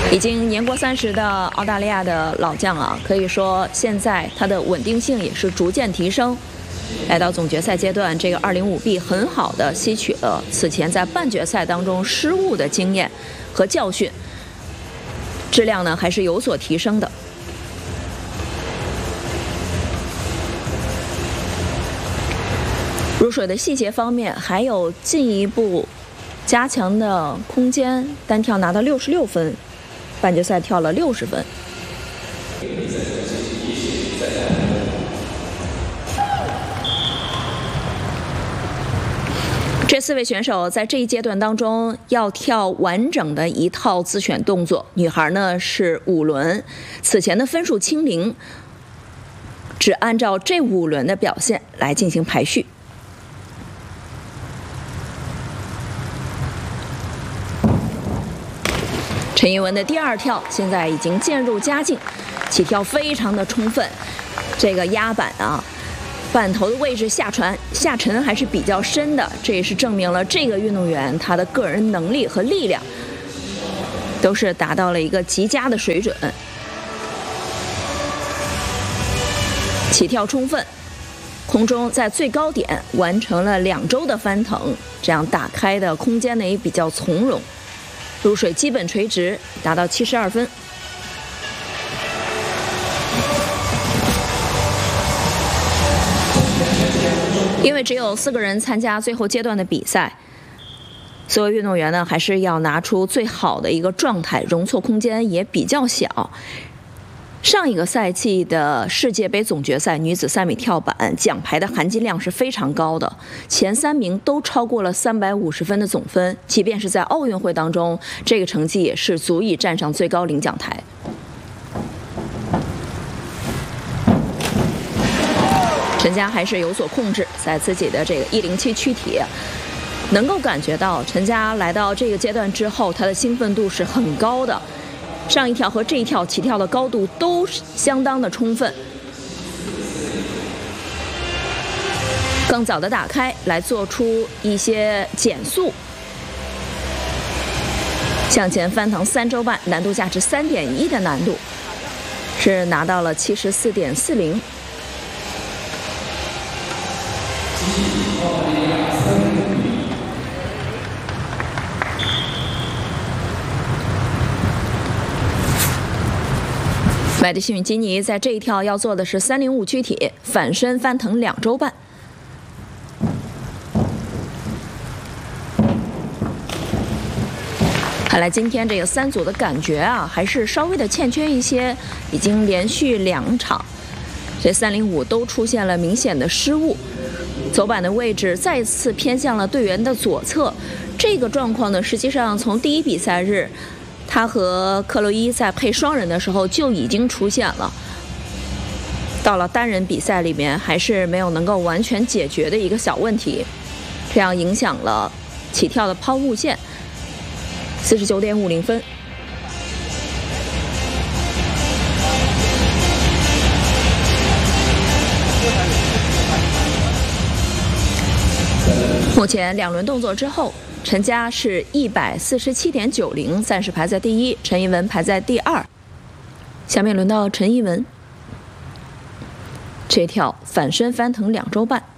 已经年过30的澳大利亚的老将啊，可以说现在他的稳定性也是逐渐提升。来到总决赛阶段，这个205B 很好的吸取了此前在半决赛当中失误的经验和教训，质量呢还是有所提升的。入水的细节方面还有进一步加强的空间，单跳拿到66分，半决赛跳了60分。这4位选手在这一阶段当中要跳完整的一套自选动作，女孩呢是5轮，此前的分数清零，只按照这5轮的表现来进行排序。陈艺文的第2跳现在已经渐入佳境，起跳非常的充分，这个压板啊，板头的位置下沉还是比较深的，这也是证明了这个运动员他的个人能力和力量都是达到了一个极佳的水准。起跳充分，空中在最高点完成了2周的翻腾，这样打开的空间呢也比较从容。入水基本垂直，达到72分。因为只有4个人参加最后阶段的比赛，所有运动员呢还是要拿出最好的一个状态，容错空间也比较小。上一个赛季的世界杯总决赛女子3米跳板奖牌的含金量是非常高的，前3名都超过了350分的总分，即便是在奥运会当中，这个成绩也是足以站上最高领奖台。陈佳还是有所控制，在自己的这个107躯体，能够感觉到陈佳来到这个阶段之后，她的兴奋度是很高的。上一跳和这一跳起跳的高度都相当的充分，更早的打开来做出一些减速，向前翻腾3周半，难度价值3.1的难度，是拿到了74.40。麦迪逊基尼在这一跳要做的是305躯体反身翻腾2周半。看来今天这个3组的感觉啊，还是稍微的欠缺一些，已经连续2场，这305都出现了明显的失误，走板的位置再次偏向了队员的左侧。这个状况呢，实际上从第1比赛日，他和克洛伊在配双人的时候就已经出现了，到了单人比赛里面还是没有能够完全解决的一个小问题，这样影响了起跳的抛物线。49.50分。目前2轮动作之后，陈佳是147.90，暂时排在第1，陈艺文排在第2。下面轮到陈艺文，这跳反身翻腾2周半。